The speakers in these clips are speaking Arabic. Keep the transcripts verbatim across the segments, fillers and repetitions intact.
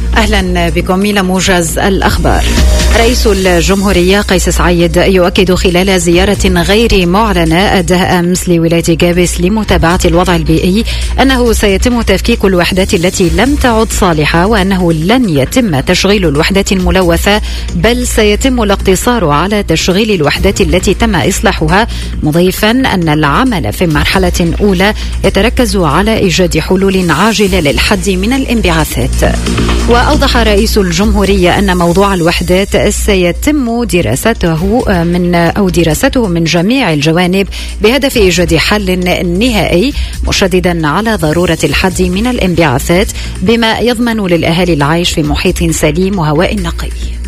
أهلا بكم إلى موجز الأخبار. رئيس الجمهورية قيس سعيد يؤكد خلال زيارة غير معلنة أداها أمس لولاية جابس لمتابعة الوضع البيئي أنه سيتم تفكيك الوحدات التي لم تعد صالحة، وأنه لن يتم تشغيل الوحدات الملوثة، بل سيتم الاقتصار على تشغيل الوحدات التي تم إصلاحها، مضيفا أن العمل في مرحلة أولى يتركز على إيجاد حلول عاجلة للحد من الانبعاثات. وأوضح رئيس الجمهورية أن موضوع الوحدات سيتم دراسته من أو دراسته من جميع الجوانب بهدف إيجاد حل نهائي، مشددا على ضرورة الحد من الانبعاثات بما يضمن للأهالي العيش في محيط سليم وهواء نقي.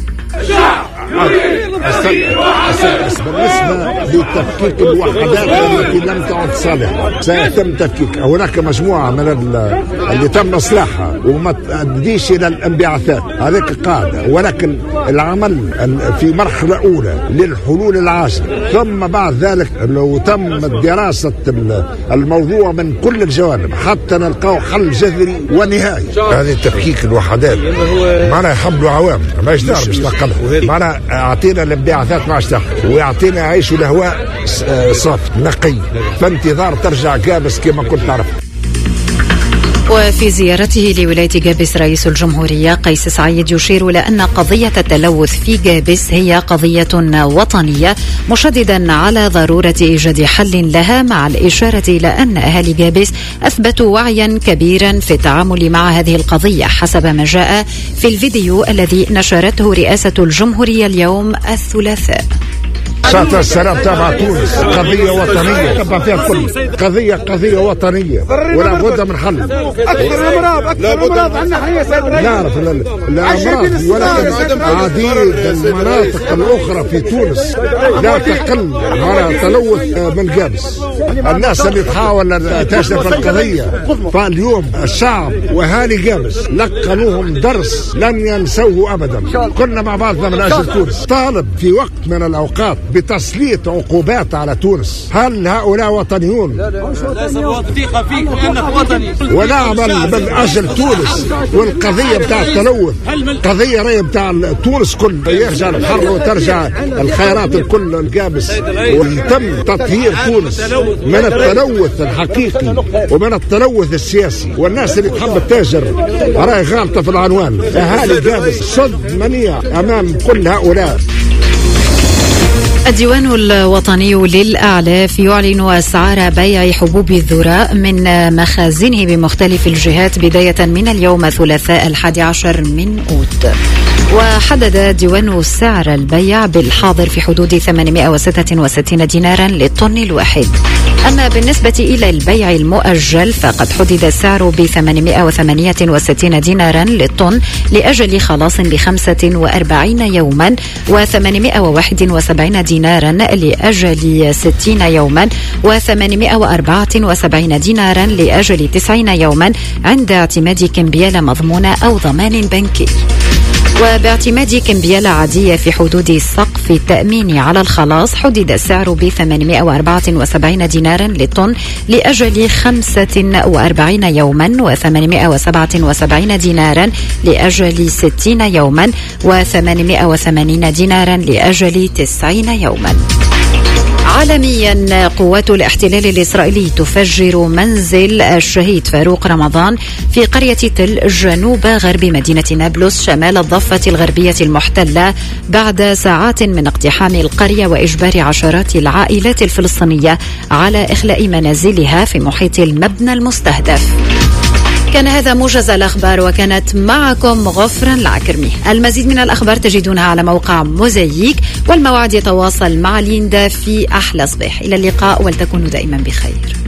بالنسبة لتفكيك الوحدات التي لم تعد صالحة سيتم تفكيك. هناك مجموعة من اللي تم إصلاحها وما تؤديش إلى الانبعاثات، هذيك قاعدة، ولكن العمل في مرحلة أولى للحلول العاجلة، ثم بعد ذلك لو تم دراسة الموضوع من كل الجوانب حتى نلقاه حل جذري ونهائي. هذه تفكيك الوحدات معناها يحملوا عوام ما يجدر مش نقلها، معناها أعطينا الانبعاثات ما عشتها ويعطينا عيش الهواء صافي نقي، فانتظار ترجع جابس كما كنت تعرف. وفي زيارته لولاية جابس رئيس الجمهورية قيس سعيد يشير إلى أن قضية التلوث في جابس هي قضية وطنية، مشددا على ضرورة إيجاد حل لها، مع الإشارة إلى أن أهالي جابس أثبتوا وعيا كبيرا في التعامل مع هذه القضية، حسب ما جاء في الفيديو الذي نشرته رئاسة الجمهورية اليوم الثلاثاء. ساعة السلام تابع تونس قضية وطنية تبع فيها الكل، قضية قضية وطنية ولا بد من حل. أكثر الأمراض أكثر الأمراض عندنا حية سيد رئيس. نعرف الأمراض، ولكن عديد المناطق الأخرى في تونس لا تقل على تلوث من جابس. الناس اللي تحاول تشرف القضية، فاليوم الشعب وأهالي جابس لقنوهم درس لن ينسوه أبدا. كنا مع بعضنا من أجل تونس، طالب في وقت من الأوقات بتسليط عقوبات على تونس. هل هؤلاء وطنيون؟ ونعمل من أجل تونس، والقضية بتاع التلوث قضية رأي بتاع تونس كل يرجع الحر وترجع الخيرات الكل الجابس، ويتم تطهير تونس من التلوث الحقيقي ومن التلوث السياسي. والناس اللي تحب التاجر راي غالطة في العنوان. أهالي جابس صد منيع أمام كل هؤلاء. الديوان الوطني للأعلاف يعلن أسعار بيع حبوب الذراء من مخازنه بمختلف الجهات بداية من اليوم الثلاثاء الحادي عشر من أوت. وحدد ديوان سعر البيع بالحاضر في حدود ثمانمائة وستة وستين دينارا للطن الواحد. أما بالنسبة إلى البيع المؤجل فقد حدد السعر ب ثمانمائة وثمانية وستين دينارا للطن لأجل خلاص لخمسة وأربعين يوما، وثمانمائة وواحد وسبعين دينارا لأجل ستين يوما، وثمانمائة وأربعة وسبعين دينارا لأجل تسعين يوما عند اعتماد كمبيالة مضمونة أو ضمان بنكي. وباعتماد كمبيالة عادية في حدود السقف التأمين على الخلاص حدد السعر ب ثمانمائة وأربعة وسبعين دينارا للطن لأجل خمسة وأربعين يوما، وثمانمائة وسبعة وسبعين دينارا لأجل ستين يوما، وثمانمائة وثمانين دينارا لأجل تسعين يوما. عالميا، قوات الاحتلال الإسرائيلي تفجر منزل الشهيد فاروق رمضان في قرية تل جنوب غرب مدينة نابلس شمال الضفة الغربية المحتلة بعد ساعات من اقتحام القرية وإجبار عشرات العائلات الفلسطينية على إخلاء منازلها في محيط المبنى المستهدف. كان هذا موجز الأخبار، وكانت معكم غفران العكرمي. المزيد من الأخبار تجدونها على موقع موزايك، والموعد يتواصل مع ليندا في أحلى صباح. إلى اللقاء، ولتكونوا دائما بخير.